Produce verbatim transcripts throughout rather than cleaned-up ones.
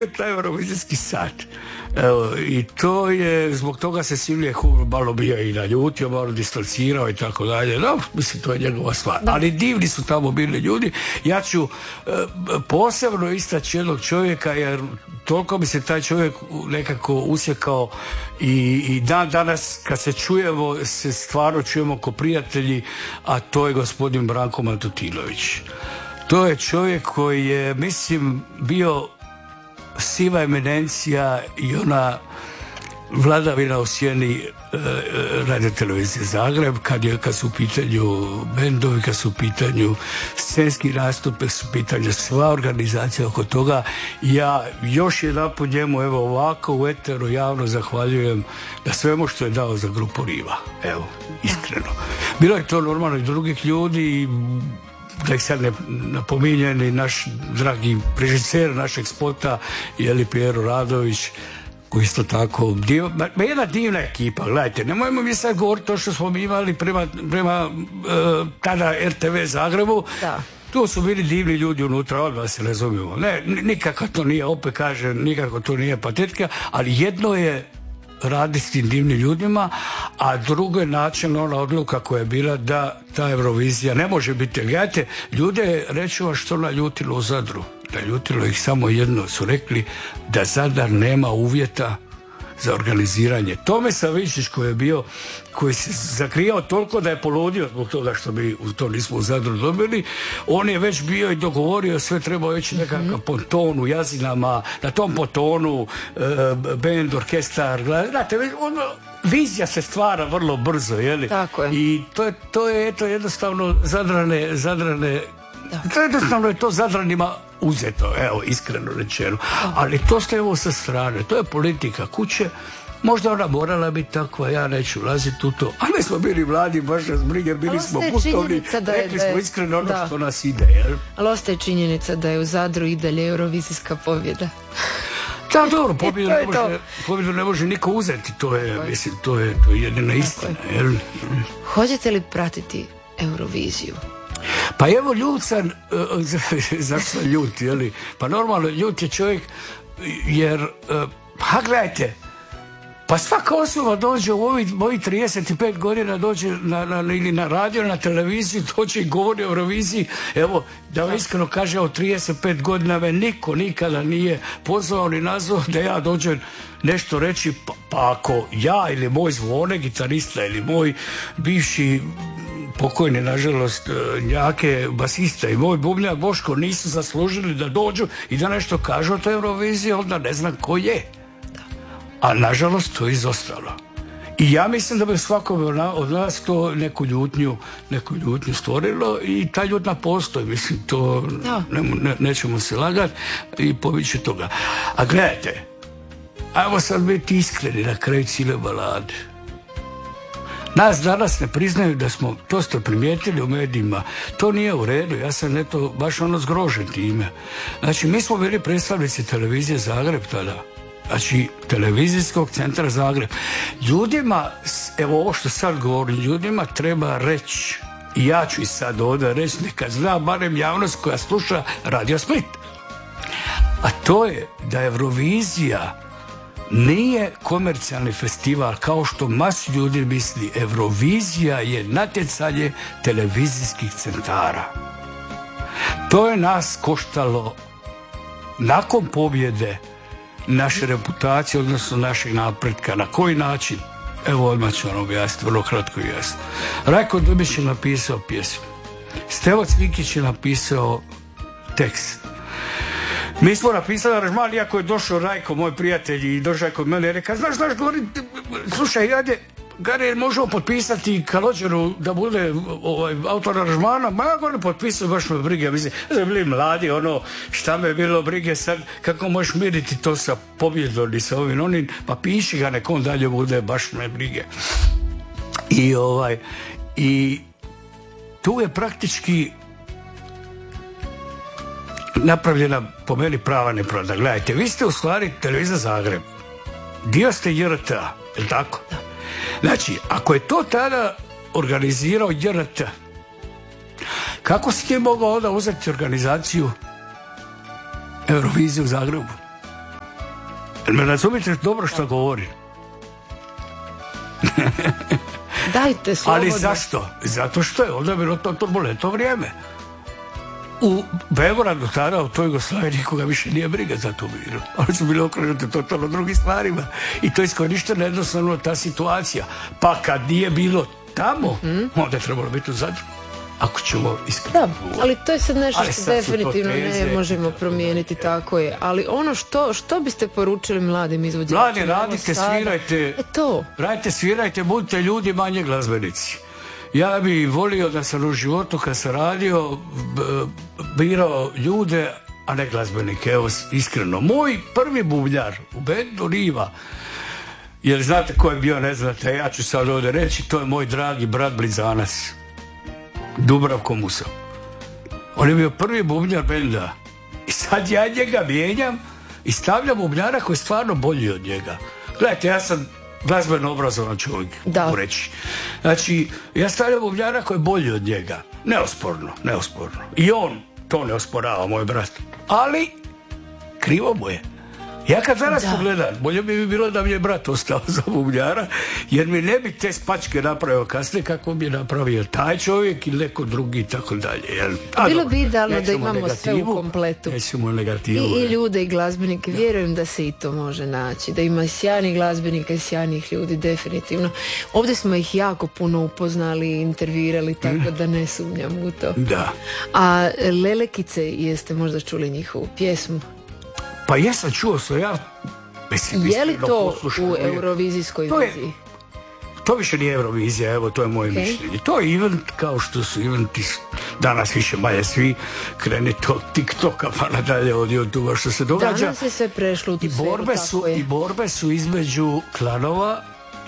taj eurovizijski sat. Evo, i to je, zbog toga se Silvije Hubro malo bio i naljutio, malo distancirao i tako dalje. No, mislim, to je njegova stvar. Da. Ali divni su tamo bili ljudi. Ja ću e, posebno istaći jednog čovjeka, jer toliko mi se taj čovjek nekako usjekao i, i dan danas kad se čujemo, se stvarno čujemo ko prijatelji, a to je gospodin Branko Matutinović. To je čovjek koji je, mislim, bio siva eminencija i ona vladavina u sjeni e, radio televizije Zagreb, kad, je, kad su u pitanju bendovi, kad su u pitanju scenski nastupe, su u pitanju sva organizacija oko toga. Ja još jedanput njemu, evo ovako u eteru javno zahvaljujem na svemu što je dao za grupu Riva. Evo, iskreno. Bilo je to normalno i drugih ljudi i da ih sad ne napominjem, i naš dragi režiser našeg spota Jeli Pero Radović, koji isto tako div, ma jedna divna ekipa, gledajte, nemojmo mi sad govoriti to što smo mi imali prema, prema uh, tada er te ve Zagrebu. Da. Tu su bili divni ljudi unutra, odmah se razumijemo. Ne, nikako to nije, opet kažem, nikako to nije patetika, ali jedno je radi s tim divnim ljudima, a drugo je način ona odluka koja je bila da ta Eurovizija ne može biti. Gledajte, ljude, reću vam što naljutilo u Zadru. Naljutilo ih samo jedno, su rekli da Zadar nema uvjeta za organiziranje. Tome Savičić koji je bio, koji se zakrijao toliko da je poludio zbog toga što mi u to nismo u Zadru dobili, on je već bio i dogovorio sve, trebao već nekakav mm-hmm. ponton u Jazinama, na tom pontonu e, bend, orkestar, znate, ono, vizija se stvara vrlo brzo, jeli? Tako je. I to je, to je eto jednostavno Zadrane, Zadrane, to jednostavno je to Zadranima uzeto, evo, iskreno rečeno. Ali to stavimo sa strane, to je politika kuće. Možda ona morala biti takva, ja neću ulaziti u to. Ali mi smo bili mladi, baš nas brige, bili smo putovni, rekli smo iskreno ono da. Što nas ide. Jel? Ali ostaje činjenica da je u Zadru i dalje eurovizijska pobjeda. Da, dobro, pobjedu, e, ne, može, pobjedu ne može niko uzeti, to je, to je. mislim, to je, to je jedina istina. Jel? Hoćete li pratiti Euroviziju? Pa evo ljut sam, zašto sam ljut, jeli? Pa normalno ljut je čovjek jer, pa gledajte, pa svaka osoba dođe u ovih, ovih trideset pet godina dođe na, na, ili na radio, na televiziju, dođe i govori o Euroviziji. Evo, da vam iskreno kaže, o trideset pet godina me niko nikada nije pozvao ni nazvao da ja dođem nešto reći, pa, pa ako ja ili moj Zvone, gitarista, ili moj bivši pokojni, nažalost, njake basista i moj bubnjak Boško nisu zaslužili da dođu i da nešto kažu o toj Euroviziji, onda ne znam ko je. A nažalost to je izostalo. I ja mislim da bi svakome od nas to neku ljutnju, neku ljutnju stvorilo i ta ljutnja postoji, mislim, to ne, ne, nećemo se lagati i poviće toga. A gledajte, ajmo sad biti iskreni na kraju cijele balade. Nas danas ne priznaju da smo, to ste primijetili u medijima, to nije u redu, ja sam eto baš ono zgrožen time. Znači, mi smo bili predstavnici televizije Zagreb tada, znači televizijskog centra Zagreb. Ljudima, evo ovo što sad govorim, ljudima treba reći, i ja ću i sad ovdje reći, neka zna barem javnost koja sluša Radio Split. A to je da Eurovizija nije komercijalni festival kao što masu ljudi misli. Eurovizija je natjecanje televizijskih centara. To je nas koštalo nakon pobjede naše reputacije, odnosno našeg napretka. Na koji način? Evo odmah ću vam objasniti, vrlo kratko i jasno. Rajko Dubić je napisao pjesmu. Stevo Cvikić je napisao tekst. Mi smo napisali aranžman, iako je došao Rajko, moj prijatelj, i došao kod mene i rekao, znaš, znaš, govori, slušaj, ajde, Gari, možemo potpisati Kalođeru da bude ovaj, autor aranžmana? Ma ja govorim, potpisuju, baš me brige. Mislim, da smo bili mladi, ono, šta me bilo brige sad, kako možeš miriti to sa pobjedom i sa ovim onim, pa piši ga, nekom dalje bude, baš me brige. I ovaj, i tu je praktički napravljena po meni prava nepravda. Gledajte, vi ste u stvari televizija Zagreb. Dio ste J R T A, je li tako? Da. Znači, ako je to tada organizirao J R T, kako si ti mogao onda uzeti organizaciju Eurovizije u Zagrebu? Me razumite dobro što govorim? Dajte slobodno. Ali zašto? Zato što je onda bilo to turbulentno vrijeme. U Beogradu tada, u toj Jugoslaviji, nikoga više nije briga za to bilo. Ali su bili okrenuti totalno drugim stvarima. I to je iskorištena jednostavno ta situacija. Pa kad nije bilo tamo, mm-hmm. onda je trebalo biti u Zadru. Ako ćemo iskreno. Da, ali to je sad nešto ali što sad definitivno teze, ne možemo promijeniti, tako je. Ali ono što, što biste poručili mladim izvođačima? Mladi, radite, svirajte. E to. Radite, svirajte, budite ljudi, manje glazbenici. Ja bi volio da sam u životu kad sam radio birao ljude, a ne glazbenike. Evo, iskreno. Moj prvi bubnjar u bendu Riva, jer znate ko je bio, ne znate, ja ću sad ovdje reći, to je moj dragi brat Blizanac. Dubravko Musa. On je bio prvi bubnjar benda. I sad ja njega mijenjam i stavljam bubnjara koji je stvarno bolji od njega. Gledajte, ja sam glazbeno obrazovan čovjek, mogu reći. Znači, ja stavljam bubnjara koji je bolji od njega. Neosporno, neosporno. I on to ne osporava, moj brat. Ali, krivo mu je. Ja kad danas da. pogledam, bolje bi bilo da mi je brat ostao za bubnjara, jer mi ne bi te spačke napravio kasnije kako bi je napravio taj čovjek ili neko drugi i tako dalje. Bilo bi idealno da imamo sve u kompletu. I, I ljude i glazbenike. Vjerujem da se i to može naći. Da ima sjajnih glazbenika i sjajnih ljudi, definitivno. Ovdje smo ih jako puno upoznali, intervjuirali, tako mm. da ne sumnjam u to. Da. A Lelekice, jeste možda čuli njihovu pjesmu? Pa jesam, čuo sam ja. Mislim, je li to u eurovizijskoj to viziji? Je, to više nije Eurovizija, evo, to je moje okay. mišljenje. To je event kao što su eventi danas više manje svi krenite od TikToka pa nadalje od YouTubea što se događa. Danas je sve prešlo u tu I borbe sferu, su, I borbe su između klanova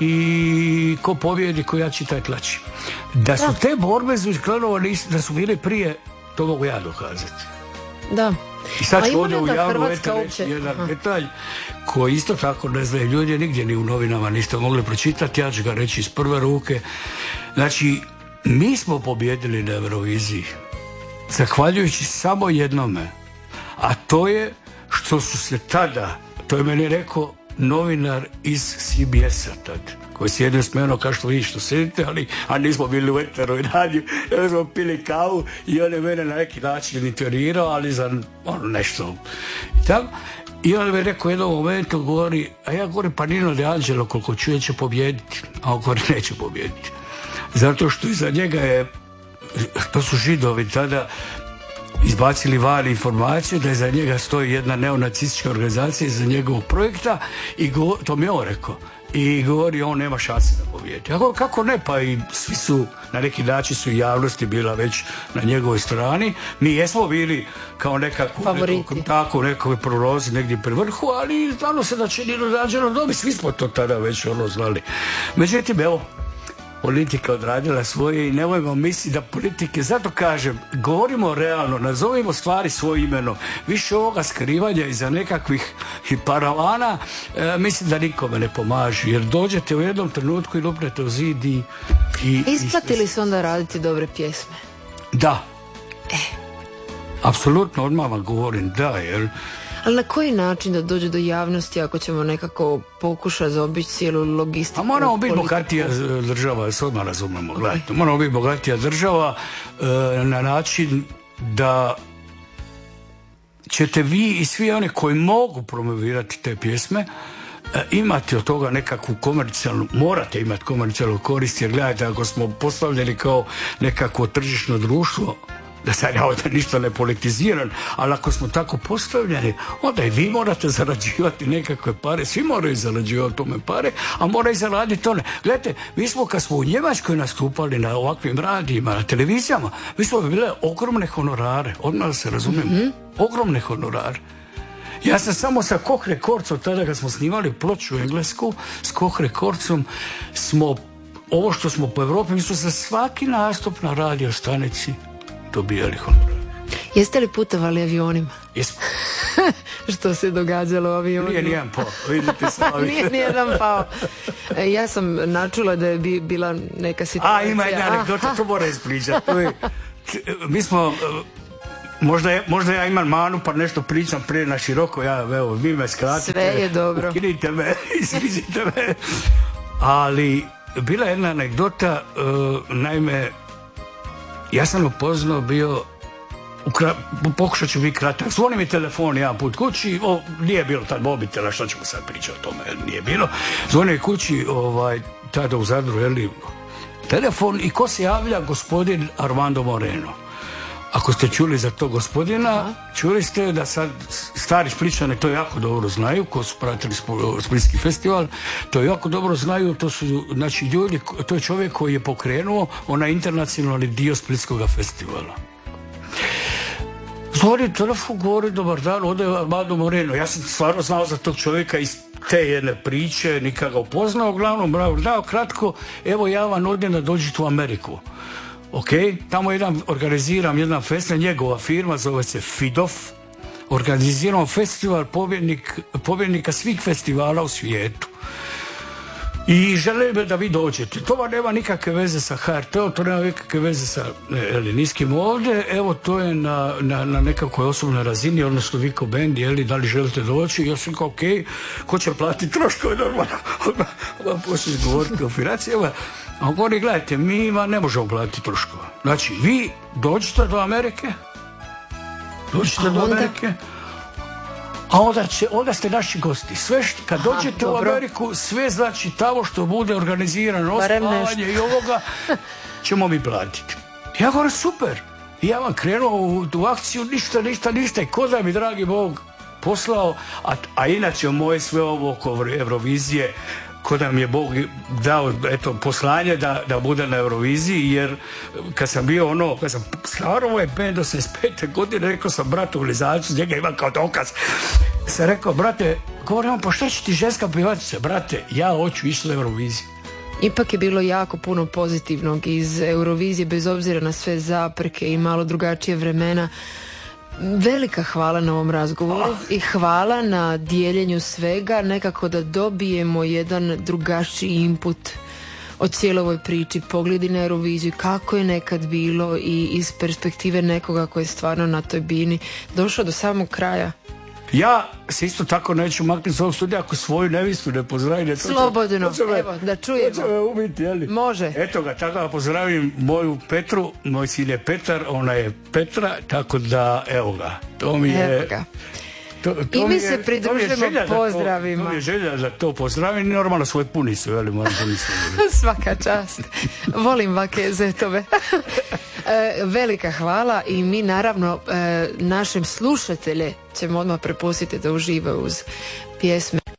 i ko pobjedi, ko jači taj klači. Da su da. te borbe između klanova nis, da su bile prije, to mogu ja dokazati. Da. I sad ću ovdje u javnu eter reći jedan detalj koji isto tako ne znaju ljudi, nigdje ni u novinama niste mogli pročitati, ja ću ga reći iz prve ruke. Znači, mi smo pobjedili na Euroviziji zahvaljujući samo jednome, a to je što su se tada, to je meni rekao novinar iz C B S-a tad, koji sjedio s menom kao što vi što sjedite, ali a nismo bili u eteru i radiju, jer smo pili kavu i on je mene na neki način intervjuirao, ali za ono nešto. I, tako, i on mi rekao u jednom momentu, govori, a ja govorim, pa Nino De Angelo koliko čuje će pobjediti, a on govori neće pobjediti. Zato što iza njega je, to su Židovi tada izbacili van informaciju da iza njega stoji jedna neonacistička organizacija iza njegovog projekta i go, to mi je on rekao. I govori, on nema šanse da pobjedi. Kako, kako ne, pa i svi su, na neki način su javnosti bila već na njegovoj strani. Mi jesmo bili kao nekako, nekako tako, nekakve prorozi negdje pri vrhu, ali znalo se da će Nino De Angelo dobi, svi smo to tada već ono znali. Međutim, evo, politika odradila svoje i nemojmo misliti da politike, zato kažem, govorimo realno, nazovimo stvari svojim imenom. Više ovoga skrivanja iza nekakvih paravana, e, mislim da nikome ne pomaže, jer dođete u jednom trenutku i lupnete u zid i... i Isplatili se onda raditi dobre pjesme? Da. E. Apsolutno, odmah vam govorim, da, jer... Ali na koji način da dođe do javnosti ako ćemo nekako pokušati zaobići cijelu logistiku? A moramo biti bogatija država, se odmah razumemo, gledajte. Moramo biti bogatija država e, na način da ćete vi i svi oni koji mogu promovirati te pjesme e, imati od toga nekakvu komercijalnu, morate imati komercijalnu korist, jer gledajte, ako smo postavljeni kao nekakvo tržišno društvo, da sad ja ovdje ništa ne politiziram, ali ako smo tako postavljeni, onda i vi morate zarađivati nekakve pare, svi moraju zarađivati tome pare, a moraju zaraditi one. Gledajte, mi smo kad smo u Njemačkoj nastupali na ovakvim radijima, na televizijama, mi smo bile ogromne honorare, odmah se razumijem, mm-hmm. ogromne honorare. Ja sam samo sa Koch Recordsom, tada kad smo snimali ploču englesku, s Koch Recordsom smo, ovo što smo po Evropi, mi smo za svaki nastup na radio stanici dobijali honorar. Jeste li putovali avionima? Jesmo. Što se događalo u avionima? Nije nijedan pao, vidite sami. Nije nijedan pao. Ja sam načula da je bi, bila neka situacija. A, ima jedna anegdota, to mora ispričati. Mi smo, Možda, je, možda ja imam manu pa nešto pričam prije na široko, ja, evo, vi me skratite. Sve je dobro. Ukinite me, izvizite me. Ali bila je jedna anegdota, uh, naime, ja sam upoznao bio, ukra... pokušat ću biti kratak, zvoni mi telefon jedan put kući, o, nije bilo tad mobitela, što ćemo sad pričati o tome, nije bilo. Zvoni mi kući, ovaj, tada u Zadru, jeli, telefon i ko se javlja? Gospodin Armando Moreno. Ako ste čuli za to gospodina, čuli ste da sad stari Splićani to jako dobro znaju, ko su pratili Splitski festival, to jako dobro znaju, to su, znači, ljudi, to je čovjek koji je pokrenuo onaj internacionalni dio Splitskog festivala. Zvoni telefon, govori, dobar dan, ode Armando Moreno. Ja sam stvarno znao za tog čovjeka iz te jedne priče, nikad ga upoznao, uglavnom, bravo, dao kratko, evo ja vam nudim da dođete u Ameriku. Ok, tamo jedan, organiziram jedan festival, njegova firma, zove se Fidof, organiziram festival pobjednik, pobjednika svih festivala u svijetu. I želim da vi dođete. To vam nema nikakve veze sa ha er te-om, to nema nikakve veze sa eli, niskim ovdje, evo to je na, na, na nekakvoj osobnoj razini, odnosno vi ko bend, jeli, da li želite doći? Ja sam kao, ok, ko će platiti troškove, normalno, odmah početi govoriti o financijama. A on govori, gledajte, mi vam ne možemo platiti troškova. Znači, vi dođete do Amerike, dođete do Amerike, a onda, će, onda ste naši gosti. Sve što, kad Aha, dođete dobro. u Ameriku, sve znači tamo što bude organizirano, ospavanje i ovoga, ćemo mi platiti. Ja govorim, super. I ja vam krenuo u, u akciju, ništa, ništa, ništa. I ko da mi, dragi Bog, poslao, a, a inače moje sve ovo oko Eurovizije, ko da mi je Bog dao, eto, poslanje da, da bude na Euroviziji, jer kad sam bio ono, kad sam stvarno ovaj band osamdeset pete godine, rekao sam bratu u Lizacu, njega imam kao dokaz, sam rekao, brate, govorim, pa šta će ti ženska pjevačica, brate, ja hoću ići na Euroviziju. Ipak je bilo jako puno pozitivnog iz Eurovizije, bez obzira na sve zapreke i malo drugačije vremena. Velika hvala na ovom razgovoru oh. i hvala na dijeljenju svega, nekako da dobijemo jedan drugačiji input o cijeloj ovoj priči, pogledi na Euroviziju, kako je nekad bilo i iz perspektive nekoga koji je stvarno na toj bini došao do samog kraja. Ja se isto tako neću maknuti s ovog studija ako svoju nevistu ne pozdravim. Slobodno, me, evo, da čujemo. Me ubiti, jeli? Može. Eto ga, tako da pozdravim moju Petru, moj sin je Petar, ona je Petra, tako da, evo ga, to mi je... Evo ga. To, to I mi je, se pridružujemo pozdravima. To mi je želja da to pozdravim i normalno svoj punicu, jeli, moram punicu. Svaka čast. Volim vake zetove. E, velika hvala i mi naravno e, našim slušatelje ćemo odmah prepustiti da uživa uz pjesme.